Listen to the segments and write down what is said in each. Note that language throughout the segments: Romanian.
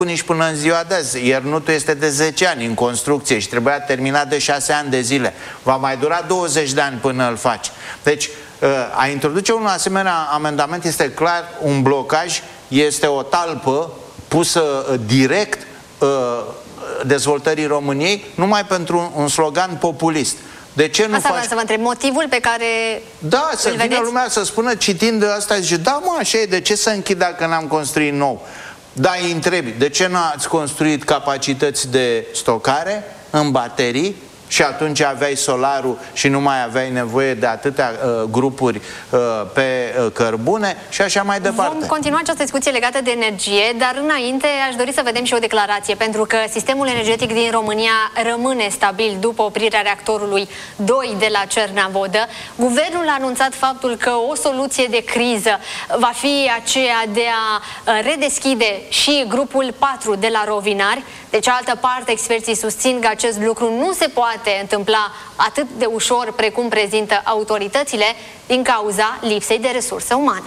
nici până în ziua de azi. Iernutul este de 10 ani în construcție și trebuia terminat de 6 ani de zile. Va mai dura 20 de ani până îl faci. Deci, a introduce un asemenea amendament este clar un blocaj, este o talpă pusă direct dezvoltării României, numai pentru un slogan populist. De ce nu asta faci... vreau să vă întreb, motivul pe care să vină lumea să spună, citind asta, zice, da mă, așa e, de ce să închid dacă n-am construit nou? Da, îi întrebi, de ce nu ați construit capacități de stocare în baterii și atunci aveai solarul și nu mai aveai nevoie de atâtea grupuri pe cărbune și așa mai departe. Vom continua această discuție legată de energie, dar înainte aș dori să vedem și o declarație, pentru că sistemul energetic din România rămâne stabil după oprirea reactorului 2 de la Cernavodă. Guvernul a anunțat faptul că o soluție de criză va fi aceea de a redeschide și grupul 4 de la Rovinari. De cealaltă parte, experții susțin că acest lucru nu se poate întâmpla atât de ușor precum prezintă autoritățile din cauza lipsei de resursă umană.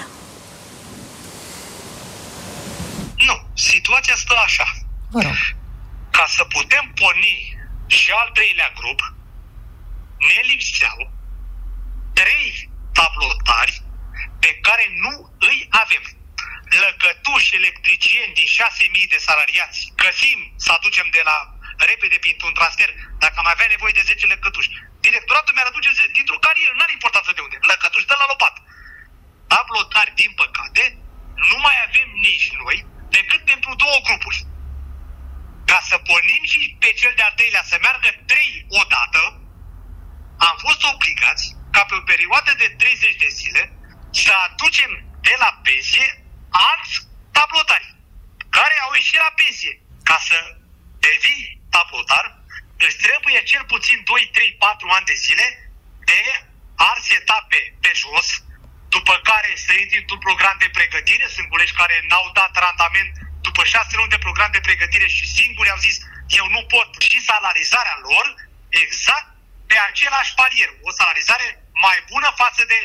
Nu, situația stă așa. Ca să putem porni și al treilea grup, ne lipseau 3 tablotari pe care nu îi avem. Lăcătuși electricieni din 6.000 de salariați, găsim să aducem de la repede printr-un transfer, dacă am avea nevoie de 10 lăcătuși. Directoratul mi-ar aduce dintr-o carieră, n-are importanță de unde. Lăcătuși, de la lopată. Tablotari, din păcate, nu mai avem nici noi, decât pentru 2 grupuri. Ca să pornim și pe cel de-al treilea să meargă 3 odată, am fost obligați ca pe o perioadă de 30 de zile să aducem de la pensie alți tablotari care au ieșit la pensie. Ca să devii tablotar, îți trebuie cel puțin 2, 3, 4 ani de zile de arse etape pe jos, după care să intri într-un program de pregătire. Sunt colegi care n-au dat randament după 6 luni de program de pregătire și singuri au zis eu nu pot, și salarizarea lor exact pe același palier. O salarizare mai bună față de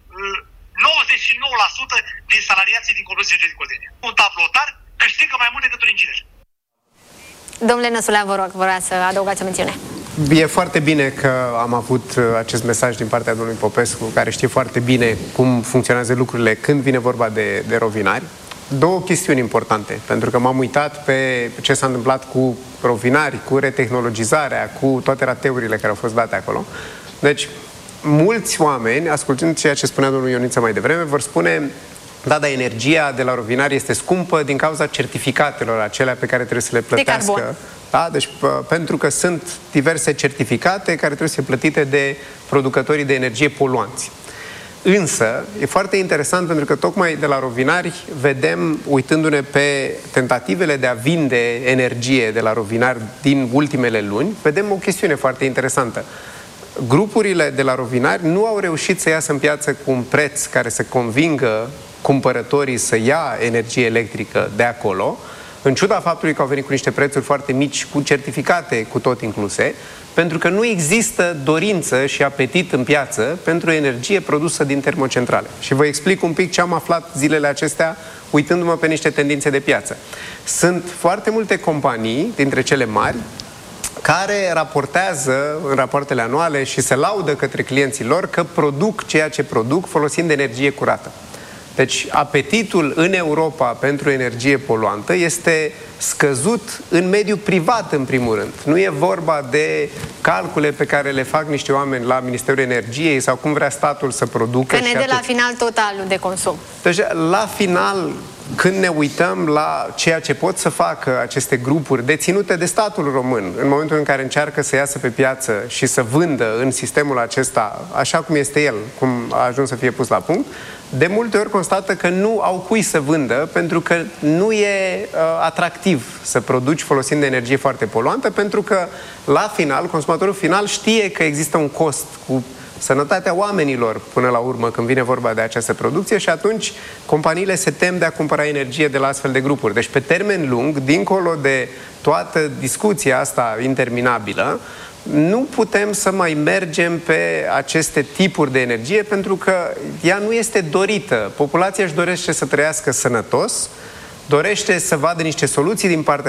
99% din salariații din Corporația de Codenie. Un tablotar câștigă mai mult decât un inginer. Domnule Năsulea, vă rog, vă să adăugați o mențiune. E foarte bine că am avut acest mesaj din partea domnului Popescu, care știe foarte bine cum funcționează lucrurile când vine vorba de rovinari. 2 chestiuni importante, pentru că m-am uitat pe ce s-a întâmplat cu rovinari, cu retehnologizarea, cu toate rateurile care au fost date acolo. Deci, mulți oameni, ascultând ceea ce spunea domnul Ioniță mai devreme, vor spune: da, dar energia de la rovinari este scumpă din cauza certificatelor acelea pe care trebuie să le plătească. Da? Deci, pentru că sunt diverse certificate care trebuie să fie plătite de producătorii de energie poluanți. Însă, e foarte interesant pentru că tocmai de la rovinari vedem, uitându-ne pe tentativele de a vinde energie de la rovinari din ultimele luni, vedem o chestiune foarte interesantă. Grupurile de la rovinari nu au reușit să iasă în piață cu un preț care să convingă cumpărătorii să ia energie electrică de acolo, în ciuda faptului că au venit cu niște prețuri foarte mici, cu certificate cu tot incluse, pentru că nu există dorință și apetit în piață pentru energie produsă din termocentrale. Și vă explic un pic ce am aflat zilele acestea, uitându-mă pe niște tendințe de piață. Sunt foarte multe companii, dintre cele mari, care raportează în rapoartele anuale și se laudă către clienții lor că produc ceea ce produc folosind energie curată. Deci apetitul în Europa pentru energie poluantă este scăzut în mediul privat, în primul rând. Nu e vorba de calcule pe care le fac niște oameni la Ministerul Energiei sau cum vrea statul să producă. Că ne dă la final totalul de consum. Deci, la final, când ne uităm la ceea ce pot să facă aceste grupuri deținute de statul român, în momentul în care încearcă să iasă pe piață și să vândă în sistemul acesta, așa cum este el, cum a ajuns să fie pus la punct, de multe ori constată că nu au cui să vândă, pentru că nu e atractiv să produci folosind energie foarte poluantă, pentru că la final, consumatorul final știe că există un cost cu sănătatea oamenilor până la urmă când vine vorba de această producție și atunci companiile se tem de a cumpăra energie de la astfel de grupuri. Deci pe termen lung, dincolo de toată discuția asta interminabilă, nu putem să mai mergem pe aceste tipuri de energie pentru că ea nu este dorită. Populația își dorește să trăiască sănătos, dorește să vadă niște soluții din partea